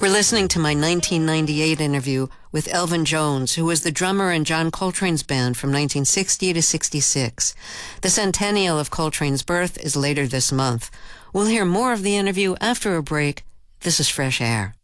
We're listening to my 1998 interview with Elvin Jones, who was the drummer in John Coltrane's band from 1960 to 66. The centennial of Coltrane's birth is later this month. We'll hear more of the interview after a break. This is Fresh Air.